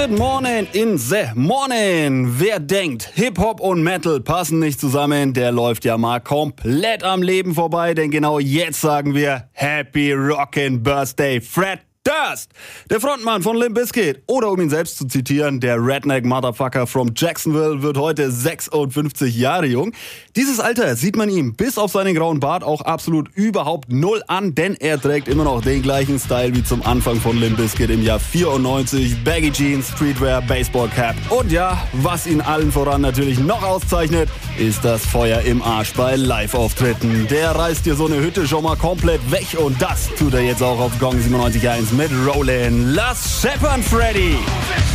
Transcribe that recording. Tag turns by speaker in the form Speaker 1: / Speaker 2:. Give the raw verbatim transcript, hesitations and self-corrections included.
Speaker 1: Good morning in the morning. Wer denkt, Hip-Hop und Metal passen nicht zusammen, der läuft ja mal komplett am Leben vorbei, denn genau jetzt sagen wir Happy Rockin' Birthday, Fred Durst, der Frontmann von Limp Bizkit. Oder um ihn selbst zu zitieren, der Redneck-Motherfucker from Jacksonville wird heute sechsundfünfzig Jahre jung. Dieses Alter sieht man ihm bis auf seinen grauen Bart auch absolut überhaupt null an, denn er trägt immer noch den gleichen Style wie zum Anfang von Limp Bizkit im Jahr vierundneunzig. Baggy Jeans, Streetwear, Baseball Cap. Und ja, was ihn allen voran natürlich noch auszeichnet, ist das Feuer im Arsch bei Live-Auftritten. Der reißt dir so eine Hütte schon mal komplett weg und das tut er jetzt auch auf Gong siebenundneunzig Komma eins mit Rollin'. Lass scheppern, Freddy!